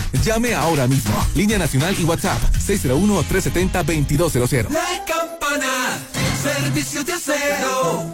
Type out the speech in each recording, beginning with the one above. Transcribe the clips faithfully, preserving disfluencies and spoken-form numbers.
Llame ahora mismo. Línea nacional y WhatsApp seis cero uno, tres siete cero, dos dos cero cero. La Campana, servicio de acero.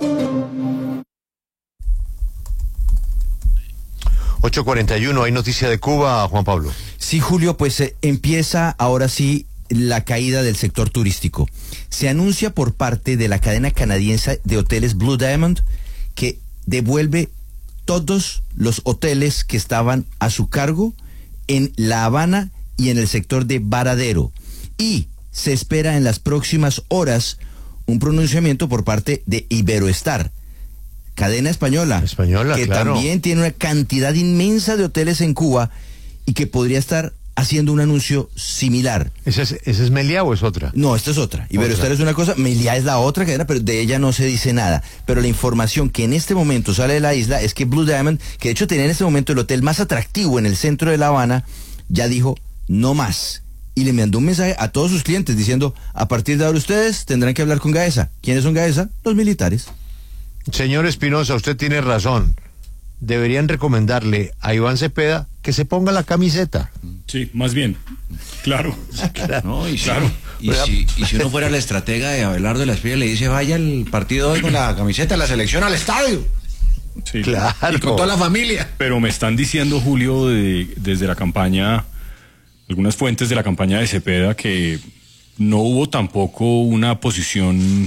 ocho cuarenta y uno, hay noticia de Cuba, Juan Pablo. Sí, Julio, pues eh, empieza ahora sí la caída del sector turístico. Se anuncia por parte de la cadena canadiense de hoteles Blue Diamond que devuelve todos los hoteles que estaban a su cargo en La Habana y en el sector de Varadero. Y se espera en las próximas horas un pronunciamiento por parte de Iberoestar, cadena española, española que claro. también tiene una cantidad inmensa de hoteles en Cuba y que podría estar haciendo un anuncio similar. ¿Esa es, esa es Meliá o es otra? No, esta es otra. Iberoestar es una cosa, Meliá es la otra cadena, pero de ella no se dice nada. Pero la información que en este momento sale de la isla es que Blue Diamond, que de hecho tenía en este momento el hotel más atractivo en el centro de La Habana, ya dijo no más. Y le mandó un mensaje a todos sus clientes diciendo, a partir de ahora ustedes tendrán que hablar con Gaesa. ¿Quiénes son Gaesa? Los militares. Señor Espinosa, usted tiene razón. Deberían recomendarle a Iván Cepeda que se ponga la camiseta. Sí, más bien. Claro. claro. No, y, claro. Si, y, si, y si uno fuera la estratega de Abelardo de la Espriella, le dice, vaya al partido hoy con la camiseta de la selección al estadio. Sí. Claro. Y con toda la familia. Pero me están diciendo, Julio, de, desde la campaña, algunas fuentes de la campaña de Cepeda, que no hubo tampoco una posición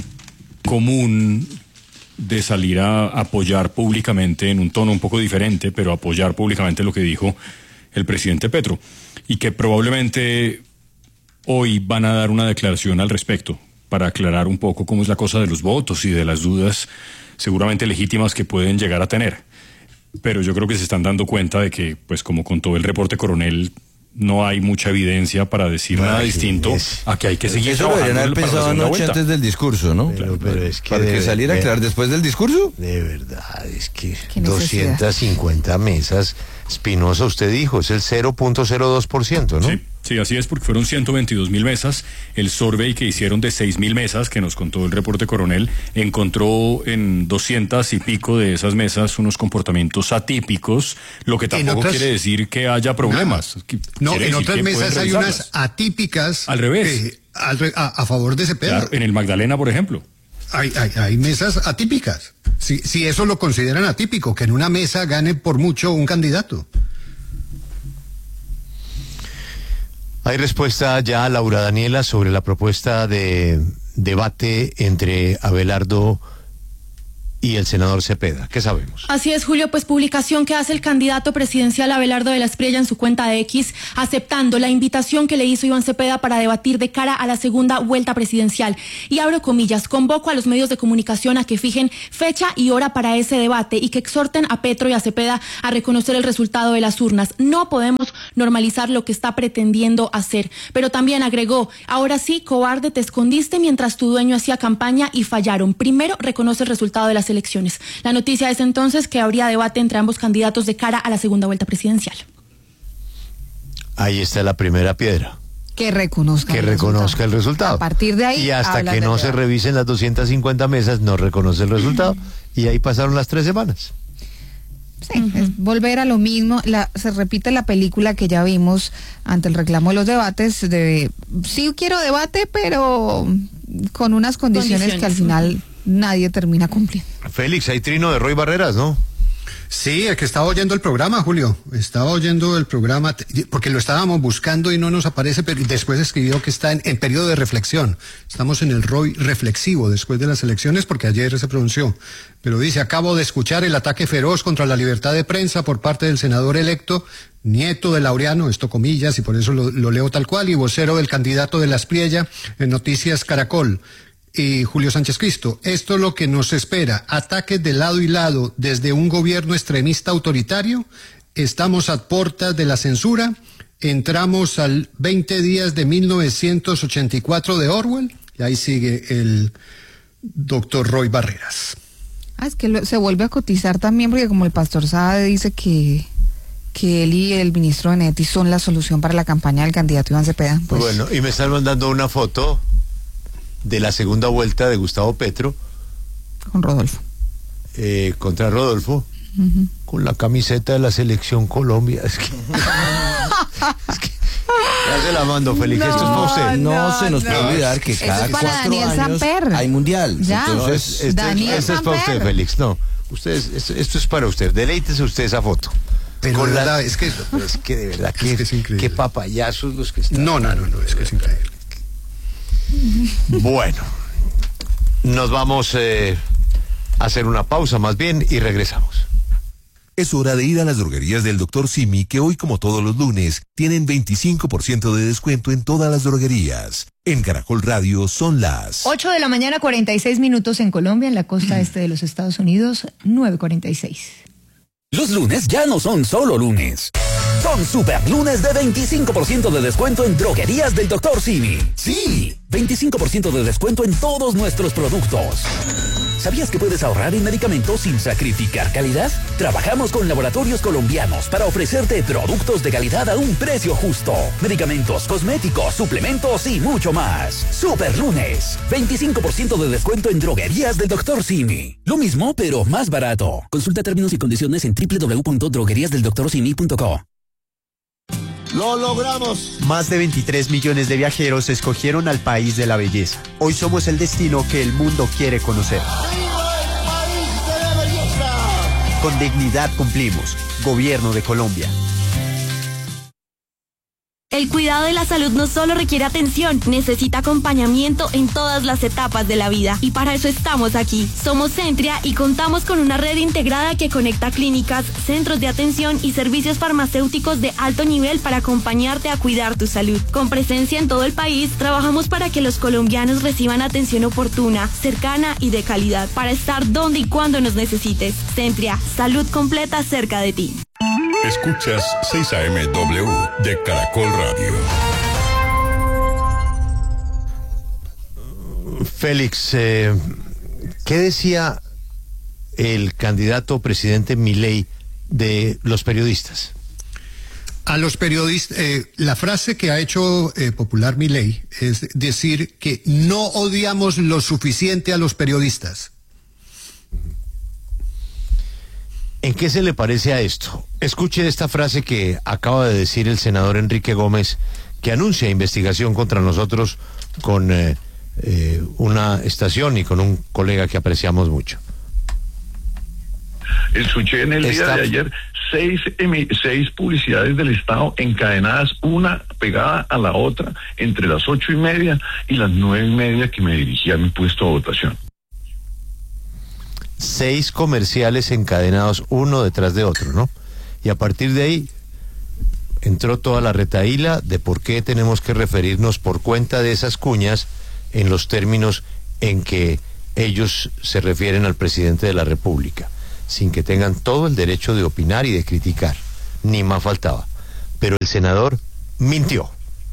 común de salir a apoyar públicamente, en un tono un poco diferente, pero apoyar públicamente lo que dijo el presidente Petro, y que probablemente hoy van a dar una declaración al respecto para aclarar un poco cómo es la cosa de los votos y de las dudas seguramente legítimas que pueden llegar a tener. Pero yo creo que se están dando cuenta de que, pues como contó el reporte Coronel, no hay mucha evidencia para decir nada distinto a que hay que seguir Eso trabajando. deberían haber para la pensado segunda anoche vuelta. antes del discurso, ¿no? Pero, pero es que para que de- saliera a de- aclarar después del discurso. De verdad, es que Qué necesidad. doscientas cincuenta mesas. Espinosa, usted dijo, es el cero punto cero dos por ciento, ¿no? Sí, sí, así es, porque fueron ciento veintidós mil mesas. El survey que hicieron de seis mil mesas, que nos contó el reporte Coronel, encontró en doscientas y pico de esas mesas unos comportamientos atípicos, lo que tampoco otras- quiere decir que haya problemas. No, Quiere en decir otras que pueden mesas hay revisarlas. unas atípicas. Al revés. eh, al re- a, a favor de Cepeda. Claro, en el Magdalena, por ejemplo. Hay, hay, hay mesas atípicas. Si, si eso lo consideran atípico, que en una mesa gane por mucho un candidato. Hay respuesta ya, Laura Daniela, sobre la propuesta de debate entre Abelardo y el senador Cepeda. ¿Qué sabemos? Así es, Julio, pues publicación que hace el candidato presidencial Abelardo de la Espriella en su cuenta de X, aceptando la invitación que le hizo Iván Cepeda para debatir de cara a la segunda vuelta presidencial. Y abro comillas, convoco a los medios de comunicación a que fijen fecha y hora para ese debate y que exhorten a Petro y a Cepeda a reconocer el resultado de las urnas. No podemos normalizar lo que está pretendiendo hacer. Pero también agregó, ahora sí, cobarde, te escondiste mientras tu dueño hacía campaña y fallaron. Primero, reconoce el resultado de las elecciones. La noticia es entonces que habría debate entre ambos candidatos de cara a la segunda vuelta presidencial. Ahí está la primera piedra. Que reconozca Que el reconozca el resultado. A partir de ahí, Y hasta hablan que del no se debate. revisen las doscientas cincuenta mesas, no reconoce el resultado. Y ahí pasaron las tres semanas. Sí, es volver a lo mismo. La, se repite la película que ya vimos ante el reclamo de los debates de sí quiero debate, pero con unas condiciones, Condiciones. que al final nadie termina cumpliendo. Félix, hay trino de Roy Barreras, ¿no? Sí, es que estaba oyendo el programa, Julio. Estaba oyendo el programa, t- porque lo estábamos buscando y no nos aparece, pero después escribió que está en, en periodo de reflexión. Estamos en el R O I reflexivo después de las elecciones, porque ayer se pronunció. Pero dice, acabo de escuchar el ataque feroz contra la libertad de prensa por parte del senador electo, nieto de Laureano, esto comillas, y por eso lo, lo leo tal cual, y vocero del candidato de la Espriella en Noticias Caracol. Y Julio Sánchez Cristo, esto es lo que nos espera, ataques de lado y lado desde un gobierno extremista autoritario, estamos a puertas de la censura, entramos al veinte días de mil novecientos ochenta y cuatro de Orwell, y ahí sigue el doctor Roy Barreras. Ah, es que lo- se vuelve a cotizar también, porque como el pastor Saade dice que, que él y el ministro Benedetti son la solución para la campaña del candidato Iván Cepeda. Pues, Bueno, y me están mandando una foto de la segunda vuelta de Gustavo Petro con Rodolfo. eh, contra Rodolfo, Ujú. con la camiseta de la selección Colombia. Es que Es que, ya se la mando, Félix. No, Esto es para usted. No, No, se nos no. puede olvidar que Eso cada es para cuatro Daniel años Samper. hay mundial. Ya. Entonces, Este, Daniel este es para Samper. usted, Félix. No, ustedes, esto, esto es para usted. Deleítese usted esa foto. Pero Con de la- verdad, es que... Es que de verdad, Es que, que es increíble. qué papayazos los que están. No, no, no, no, es que es increíble. Bueno, nos vamos eh, a hacer una pausa más bien y regresamos. Es hora de ir a las droguerías del doctor Simi, que hoy, como todos los lunes, tienen veinticinco por ciento de descuento en todas las droguerías. En Caracol Radio son las... ocho de la mañana, cuarenta y seis minutos en Colombia, en la costa este de los Estados Unidos, nueve cuarenta y seis. Los lunes ya no son solo lunes. Son super lunes de veinticinco por ciento de descuento en droguerías del doctor Simi. Sí, veinticinco por ciento de descuento en todos nuestros productos. ¿Sabías que puedes ahorrar en medicamentos sin sacrificar calidad? Trabajamos con laboratorios colombianos para ofrecerte productos de calidad a un precio justo. Medicamentos, cosméticos, suplementos y mucho más. Super lunes, veinticinco por ciento de descuento en droguerías del doctor Simi. Lo mismo, pero más barato. Consulta términos y condiciones en doble u doble u doble u punto droguerías del doctor simi punto co. ¡Lo logramos! Más de veintitrés millones de viajeros escogieron al país de la belleza. Hoy somos el destino que el mundo quiere conocer. ¡Viva el país de la belleza! Con dignidad cumplimos. Gobierno de Colombia. El cuidado de la salud no solo requiere atención, necesita acompañamiento en todas las etapas de la vida. Y para eso estamos aquí. Somos Centria y contamos con una red integrada que conecta clínicas, centros de atención y servicios farmacéuticos de alto nivel para acompañarte a cuidar tu salud. Con presencia en todo el país, trabajamos para que los colombianos reciban atención oportuna, cercana y de calidad, para estar donde y cuando nos necesites. Centria, salud completa cerca de ti. Escuchas seis A M W de Caracol Radio. Félix, eh, ¿qué decía el candidato presidente Milei de los periodistas? A los periodistas, eh, la frase que ha hecho eh, popular Milei es decir que no odiamos lo suficiente a los periodistas. ¿En qué se le parece a esto? Escuche esta frase que acaba de decir el senador Enrique Gómez, que anuncia investigación contra nosotros con eh, eh, una estación y con un colega que apreciamos mucho. Escuché en el Está... día de ayer seis, emi- seis publicidades del Estado encadenadas, una pegada a la otra, entre las ocho y media y las nueve y media que me dirigí a mi puesto de votación. Seis comerciales encadenados uno detrás de otro, ¿no? Y a partir de ahí entró toda la retahíla de por qué tenemos que referirnos por cuenta de esas cuñas en los términos en que ellos se refieren al presidente de la República, sin que tengan todo el derecho de opinar y de criticar, ni más faltaba. Pero el senador mintió.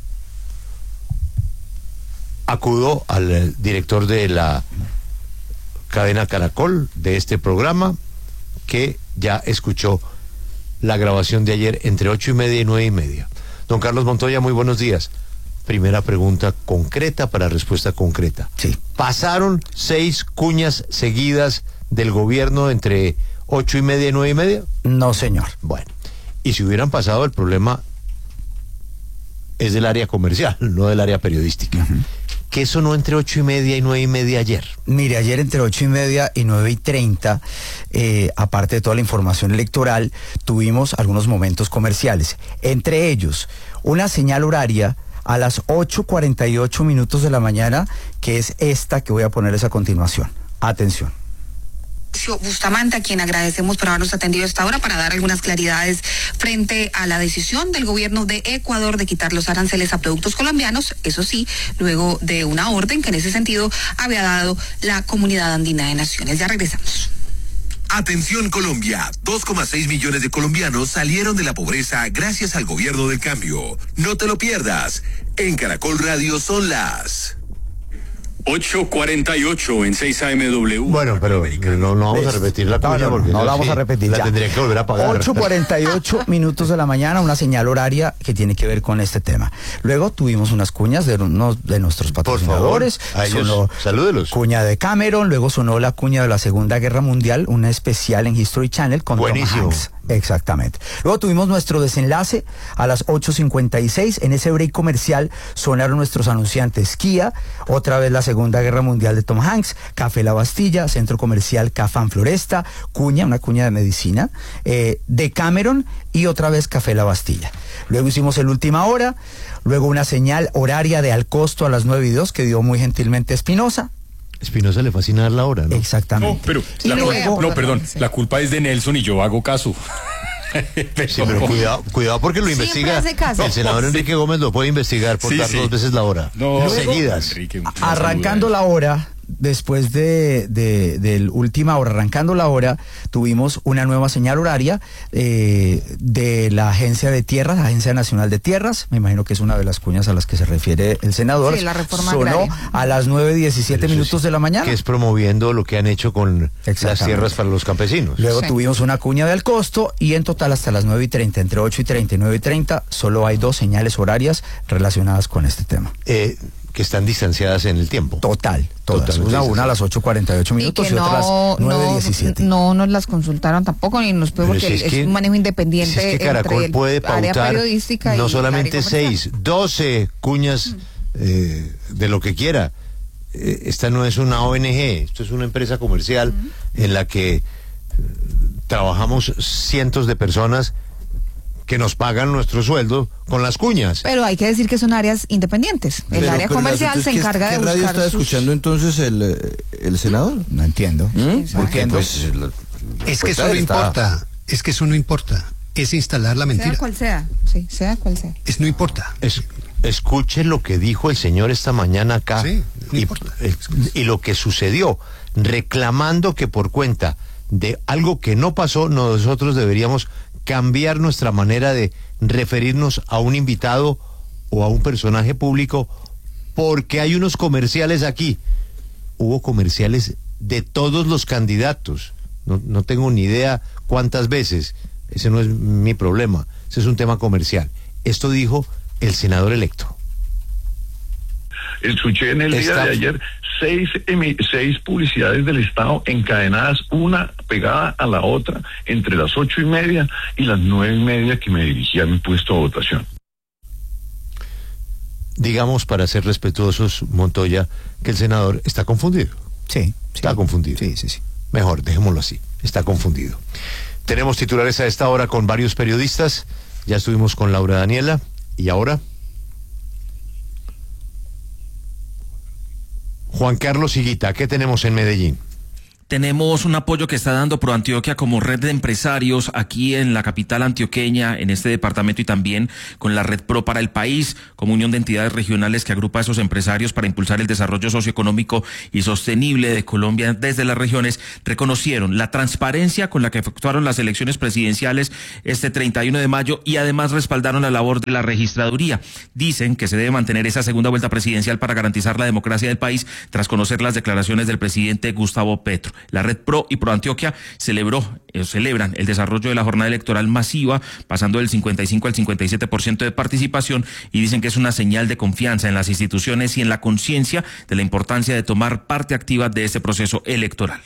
Acudó al eh, director de la cadena Caracol de este programa, que ya escuchó la grabación de ayer entre ocho y media y nueve y media. Don Carlos Montoya, muy buenos días. Primera pregunta concreta para respuesta concreta. Sí. ¿Pasaron seis cuñas seguidas del gobierno entre ocho y media y nueve y media? No, señor. Bueno, y si hubieran pasado, el problema es del área comercial, no del área periodística. Uh-huh. ¿Qué sonó entre ocho y media y nueve y media ayer? Mire, ayer entre ocho y media y nueve y treinta, eh, aparte de toda la información electoral, tuvimos algunos momentos comerciales. Entre ellos, una señal horaria a las ocho cuarenta y ocho minutos de la mañana, que es esta que voy a ponerles a continuación. Atención. Bustamante, a quien agradecemos por habernos atendido a esta hora para dar algunas claridades frente a la decisión del gobierno de Ecuador de quitar los aranceles a productos colombianos, eso sí, luego de una orden que en ese sentido había dado la Comunidad Andina de Naciones. Ya regresamos. Atención Colombia, dos coma seis millones de colombianos salieron de la pobreza gracias al gobierno del cambio. No te lo pierdas. En Caracol Radio son las... ocho cuarenta y ocho en seis A M W. Bueno, pero no, no vamos a repetir la cuña, no, no, porque no la vamos a repetir la ya. tendría que volver a pagar. ocho cuarenta y ocho minutos de la mañana, una señal horaria que tiene que ver con este tema. Luego tuvimos unas cuñas de uno de nuestros patrocinadores. Por favor, a ellos, sonó salúdelos. Cuña de Cameron, luego sonó la cuña de la Segunda Guerra Mundial, una especial en History Channel con Buenísimo. Tom Hanks. Exactamente. Luego tuvimos nuestro desenlace a las ocho cincuenta y seis. En ese break comercial sonaron nuestros anunciantes Kia, otra vez la Segunda Guerra Mundial de Tom Hanks, Café La Bastilla, Centro Comercial Cafán Floresta, cuña, una cuña de medicina, eh, Decameron y otra vez Café La Bastilla. Luego hicimos el Última Hora, luego una señal horaria de Al Costo a las nueve y dos que dio muy gentilmente Espinosa. Espinosa le fascina dar la hora, ¿no? Exactamente. No, pero, Sí, la, luego- no, perdón, la culpa es de Nelson y yo hago caso. pero, sí, pero cuidado, cuidado porque lo Siempre investiga. hace caso. El senador Enrique Gómez lo puede investigar por Sí, dar sí. dos veces la hora. No, seguidas. Enrique, Arrancando la hora, después de, de, del Última Hora, arrancando la hora, tuvimos una nueva señal horaria eh, de la Agencia de Tierras, Agencia Nacional de Tierras, me imagino que es una de las cuñas a las que se refiere el senador. Sí, la reforma Sonó agraria. a las nueve diecisiete minutos de la mañana. Que es promoviendo lo que han hecho con las Exactamente. tierras para los campesinos. Luego tuvimos una cuña de Al Costo y en total hasta las nueve y treinta, entre ocho y treinta y nueve y treinta, solo hay dos señales horarias relacionadas con este tema. Eh, que están distanciadas en el tiempo. Total, todas. Totalmente Una, una a las ocho cuarenta y ocho Y minutos y, que otra a las no, nueve no, diecisiete. no nos las consultaron tampoco, ni nos puede, Pero porque si es es, que- un manejo independiente Si es que Caracol entre el puede área pautar periodística y no el solamente área comercial. seis, doce cuñas eh, de lo que quiera. Eh, esta no es una O N G, esto es una empresa comercial en la que eh, trabajamos cientos de personas que nos pagan nuestro sueldo con las cuñas. Pero hay que decir que son áreas independientes. El Pero- área pero el comercial asunto se es que- encarga ¿qué de radio buscar está sus- escuchando entonces el, eh, el senador? No entiendo. ¿Mm? Porque pues la- Es que eso respuesta no está- importa, es que eso no importa, es instalar la Sea mentira, cual sea, sí, sea cual sea. es no importa. Es- escuche lo que dijo el señor esta mañana acá Sí, no y, importa. eh, y lo que sucedió, reclamando que por cuenta de algo que no pasó, nosotros deberíamos cambiar nuestra manera de referirnos a un invitado o a un personaje público, porque hay unos comerciales aquí. Hubo comerciales de todos los candidatos. No, no tengo ni idea cuántas veces. Ese no es mi problema. Ese es un tema comercial. Esto dijo el senador electo. Escuché en el día Está- de ayer seis, emi- seis publicidades del Estado encadenadas, una pegada a la otra, entre las ocho y media y las nueve y media que me dirigía a mi puesto de votación. Digamos, para ser respetuosos, Montoya, que el senador está confundido. Sí. Está confundido. Sí, sí, sí. Mejor, dejémoslo así. Está confundido. Tenemos titulares a esta hora con varios periodistas. Ya estuvimos con Laura Daniela. ¿Y ahora? Juan Carlos Higuita, ¿qué tenemos en Medellín? Tenemos un apoyo que está dando ProAntioquia como red de empresarios aquí en la capital antioqueña, en este departamento, y también con la Red Pro para el país, como unión de entidades regionales que agrupa a esos empresarios para impulsar el desarrollo socioeconómico y sostenible de Colombia desde las regiones. Reconocieron la transparencia con la que efectuaron las elecciones presidenciales este treinta y uno de mayo y además respaldaron la labor de la registraduría. Dicen que se debe mantener esa segunda vuelta presidencial para garantizar la democracia del país tras conocer las declaraciones del presidente Gustavo Petro. La Red Pro y ProAntioquia celebró, eh, celebran el desarrollo de la jornada electoral masiva, pasando del cincuenta y cinco al cincuenta y siete por ciento de participación, y dicen que es una señal de confianza en las instituciones y en la conciencia de la importancia de tomar parte activa de este proceso electoral.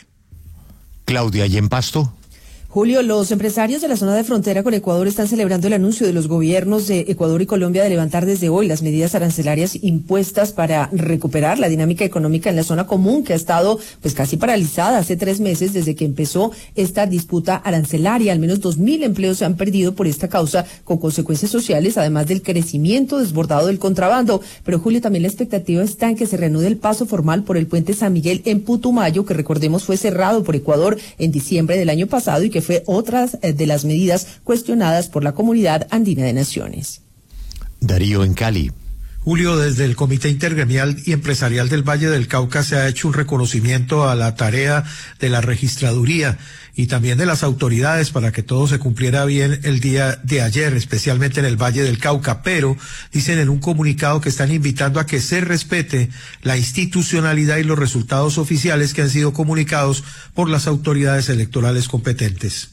Claudia, ¿y en Pasto? Julio, los empresarios de la zona de frontera con Ecuador están celebrando el anuncio de los gobiernos de Ecuador y Colombia de levantar desde hoy las medidas arancelarias impuestas para recuperar la dinámica económica en la zona común, que ha estado pues casi paralizada hace tres meses desde que empezó esta disputa arancelaria. Al menos dos mil empleos se han perdido por esta causa, con consecuencias sociales, además del crecimiento desbordado del contrabando. Pero Julio, también la expectativa está en que se reanude el paso formal por el puente San Miguel en Putumayo, que recordemos fue cerrado por Ecuador en diciembre del año pasado y que fue otra de las medidas cuestionadas por la Comunidad Andina de Naciones. Darío, en Cali. Julio, desde el Comité Intergremial y Empresarial del Valle del Cauca se ha hecho un reconocimiento a la tarea de la registraduría y también de las autoridades para que todo se cumpliera bien el día de ayer, especialmente en el Valle del Cauca, pero dicen en un comunicado que están invitando a que se respete la institucionalidad y los resultados oficiales que han sido comunicados por las autoridades electorales competentes.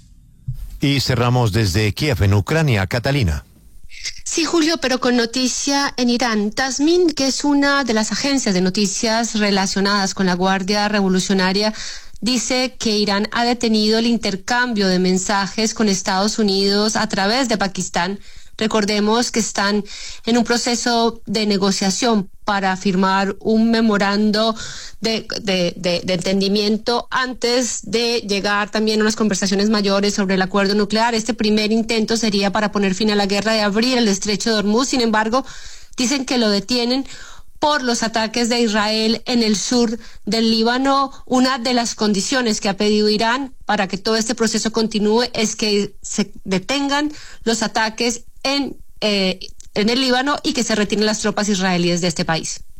Y cerramos desde Kiev, en Ucrania. Catalina. Sí, Julio, pero con noticia en Irán. Tasmin, que es una de las agencias de noticias relacionadas con la Guardia Revolucionaria, dice que Irán ha detenido el intercambio de mensajes con Estados Unidos a través de Pakistán. Recordemos que están en un proceso de negociación para firmar un memorando de, de, de, de entendimiento antes de llegar también a unas conversaciones mayores sobre el acuerdo nuclear. Este primer intento sería para poner fin a la guerra de abrir el estrecho de Hormuz. Sin embargo, dicen que lo detienen por los ataques de Israel en el sur del Líbano. Una de las condiciones que ha pedido Irán para que todo este proceso continúe es que se detengan los ataques en, eh, en el Líbano y que se retiren las tropas israelíes de este país.